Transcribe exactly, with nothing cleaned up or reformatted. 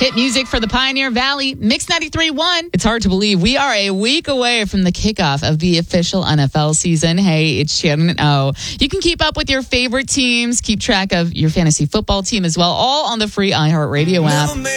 Hit music for the Pioneer Valley, Mix ninety-three point one. It's hard to believe we are a week away from the kickoff of the official N F L season. Hey, it's Shannon and O. You can keep up with your favorite teams, keep track of your fantasy football team as well, all on the free iHeartRadio app.